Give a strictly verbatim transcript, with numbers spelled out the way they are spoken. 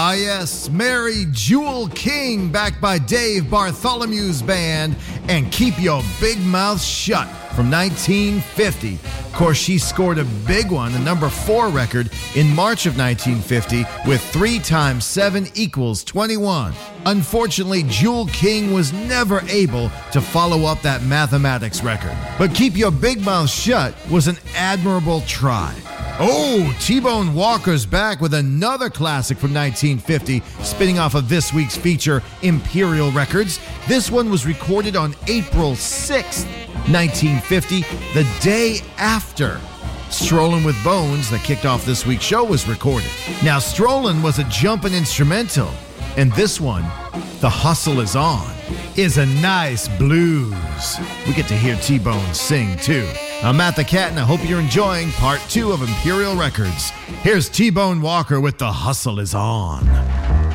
Ah, yes, Mary Jewel King, backed by Dave Bartholomew's band, and Keep Your Big Mouth Shut from nineteen fifty. Of course, she scored a big one, the number four record, in March of nineteen fifty with three times seven equals twenty-one. Unfortunately, Jewel King was never able to follow up that mathematics record. But Keep Your Big Mouth Shut was an admirable try. Oh, T-Bone Walker's back with another classic from nineteen fifty, spinning off of this week's feature, Imperial Records. This one was recorded on April sixth, nineteen fifty, the day after Strollin' with Bones, that kicked off this week's show, was recorded. Now, Strollin' was a jumpin' instrumental, and this one, The Hustle Is On, is a nice blues. We get to hear T-Bone sing, too. I'm Matt the Cat, and I hope you're enjoying part two of Imperial Records. Here's T-Bone Walker with The Hustle Is On.